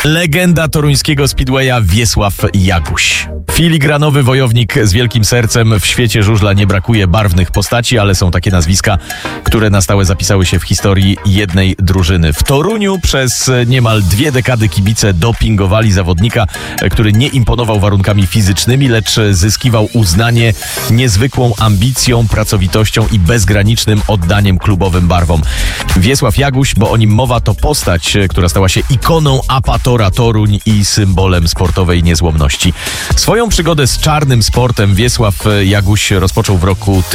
Legenda toruńskiego speedwaya Wiesław Jaguś. Filigranowy wojownik z wielkim sercem. W świecie żużla nie brakuje barwnych postaci, ale są takie nazwiska, które na stałe zapisały się w historii jednej drużyny. W Toruniu przez niemal 2 dekady kibice dopingowali zawodnika, który nie imponował warunkami fizycznymi, lecz zyskiwał uznanie niezwykłą ambicją, pracowitością i bezgranicznym oddaniem klubowym barwom. Wiesław Jaguś, bo o nim mowa, to postać, która stała się ikoną Apatora Toruń i symbolem sportowej niezłomności. Swoją przygodę z czarnym sportem Wiesław Jaguś rozpoczął w roku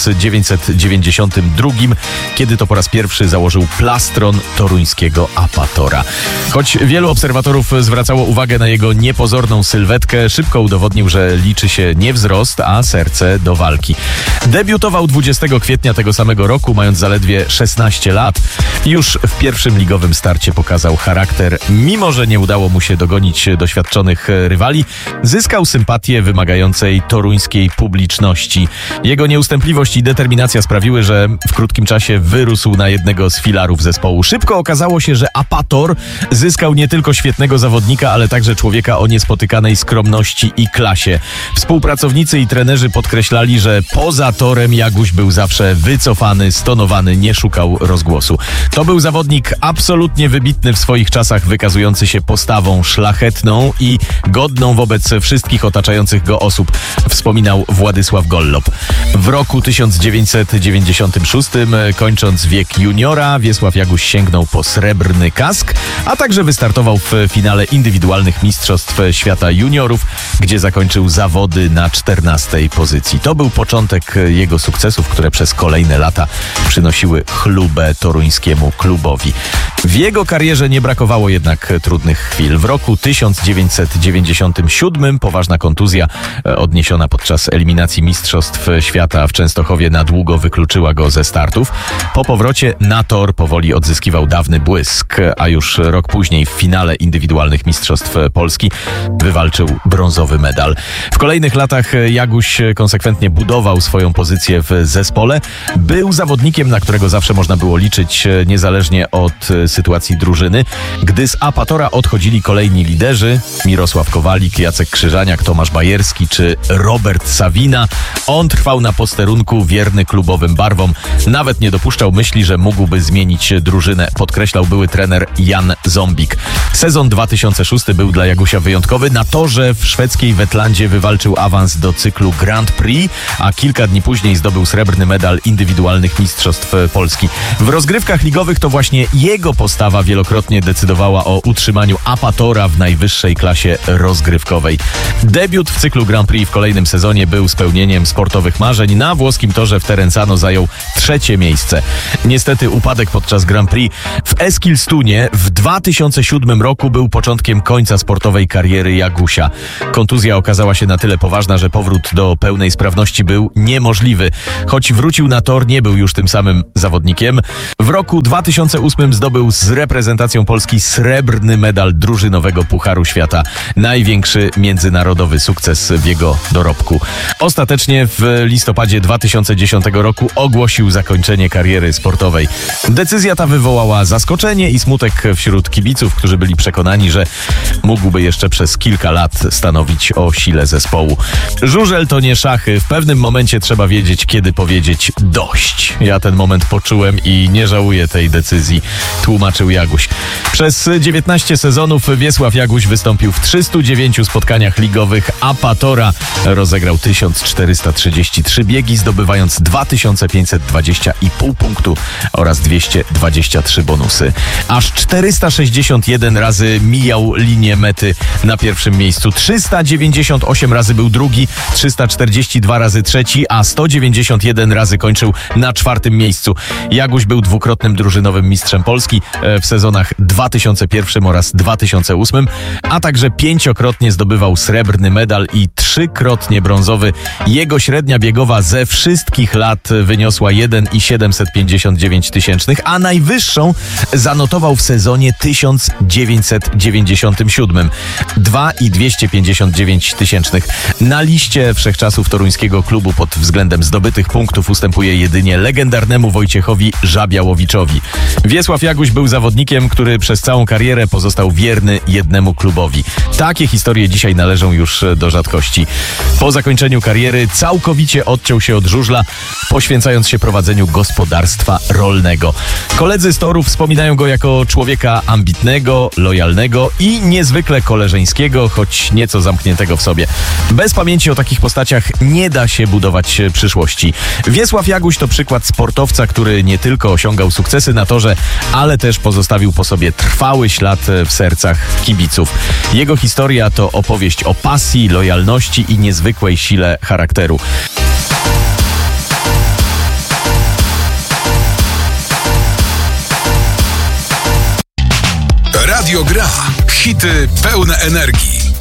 1992, kiedy to po raz pierwszy założył plastron toruńskiego Apatora. Choć wielu obserwatorów zwracało uwagę na jego niepozorną sylwetkę, szybko udowodnił, że liczy się nie wzrost, a serce do walki. Debiutował 20 kwietnia tego samego roku, mając zaledwie 16 lat. Już w pierwszym ligowym starcie pokazał charakter. Mimo że nie udało mu się dogonić doświadczonych rywali, zyskał sympatię wymagającej toruńskiej publiczności. Jego nieustępliwość i determinacja sprawiły, że w krótkim czasie wyrósł na jednego z filarów zespołu. Szybko okazało się, że Apator zyskał nie tylko świetnego zawodnika, ale także człowieka o niespotykanej skromności i klasie. Współpracownicy i trenerzy podkreślali, że poza torem Jaguś był zawsze wycofany, stonowany, nie szukał rozgłosu. To był zawodnik absolutnie wybitny w swoich czasach, wykazujący się postawą szlachetną i godną wobec wszystkich otaczających go osób, wspominał Władysław Gollop. W roku 1996, kończąc wiek juniora, Wiesław Jaguś sięgnął po srebrny kask, a także wystartował w finale indywidualnych Mistrzostw Świata Juniorów, gdzie zakończył zawody na 14. pozycji. To był początek jego sukcesów, które przez kolejne lata przynosiły chlubę toruńskiemu klubowi. W jego karierze nie brakowało jednak trudnych chwil. W roku 1997 poważna kontuzja odniesiona podczas eliminacji Mistrzostw Świata w Częstochowie na długo wykluczyła go ze startów. Po powrocie na tor powoli odzyskiwał dawny błysk, a już rok później w finale indywidualnych Mistrzostw Polski wywalczył brązowy medal. W kolejnych latach Jaguś konsekwentnie budował swoją pozycję w zespole. Był zawodnikiem, na którego zawsze można było liczyć, niezależnie od sytuacji drużyny. Gdy z Apatora odchodzili kolejni liderzy, Mirosław Kowalik, Jacek Krzyżaniak, Tomasz Bajerski czy Robert Sawina, on trwał na posterunku, wierny klubowym barwom. Nawet nie dopuszczał myśli, że mógłby zmienić drużynę, podkreślał były trener Jan Zombik. Sezon 2006 był dla Jagusia wyjątkowy. Na torze w szwedzkiej Wetlandzie wywalczył awans do cyklu Grand Prix, a kilka dni później zdobył srebrny medal indywidualnych Mistrzostw Polski. W rozgrywkach ligowych to właśnie jego postawa wielokrotnie decydowała o utrzymaniu Apatora w najwyższej klasie rozgrywkowej. Debiut w cyklu Grand Prix w kolejnym sezonie był spełnieniem sportowych marzeń. Na włoskim torze w Terenzano zajął 3. miejsce. Niestety upadek podczas Grand Prix w Eskilstunie w 2007 roku był początkiem końca sportowej kariery Jagusia. Kontuzja okazała się na tyle poważna, że powrót do pełnej sprawności był niemożliwy. Choć wrócił na tor, nie był już tym samym zawodnikiem. W roku 2008 zdobył z reprezentacją Polski srebrny medal drużynowego Pucharu Świata. Największy międzynarodowy sukces w jego dorobku. Ostatecznie w listopadzie 2010 roku ogłosił zakończenie kariery sportowej. Decyzja ta wywołała zaskoczenie i smutek wśród kibiców, którzy byli przekonani, że mógłby jeszcze przez kilka lat stanowić o sile zespołu. Żużel to nie szachy. W pewnym momencie trzeba wiedzieć, kiedy powiedzieć dość. Ja ten moment poczułem i nie żałuję tej decyzji, tłumaczył Jaguś. Przez 19 sezonów Wiesław Jaguś wystąpił w 309 spotkaniach ligowych Apatora. Rozegrał 1433 biegi, zdobywając 2520,5 punktu oraz 223 bonusy. Aż 461 razy mijał linię mety na pierwszym miejscu. 398 razy był drugi, 342 razy trzeci, a 191 razy kończył na 4. miejscu. Jaguś był dwukrotnym drużynowym mistrzem Polski w sezonach 2001 oraz 2008, a także 5-krotnie zdobywał srebrny medal i 3-krotnie brązowy. Jego średnia biegowa ze wszystkich lat wyniosła 1,759 tysięcznych, a najwyższą zanotował w sezonie 1997. 2,259 tysięcznych. Na liście wszechczasów toruńskiego klubu pod względem zdobytych punktów ustępuje jedynie legendarnemu Wojciechowi Żabiałowiczowi. Wiesław Jaguś był zawodnikiem, który przez całą karierę pozostawał pozostał wierny jednemu klubowi. Takie historie dzisiaj należą już do rzadkości. Po zakończeniu kariery całkowicie odciął się od żużla, poświęcając się prowadzeniu gospodarstwa rolnego. Koledzy z Toru wspominają go jako człowieka ambitnego, lojalnego i niezwykle koleżeńskiego, choć nieco zamkniętego w sobie. Bez pamięci o takich postaciach nie da się budować przyszłości. Wiesław Jaguś to przykład sportowca, który nie tylko osiągał sukcesy na torze, ale też pozostawił po sobie trwały ślad w sercach kibiców. Jego historia to opowieść o pasji, lojalności i niezwykłej sile charakteru. Radio Gra. Hity pełne energii.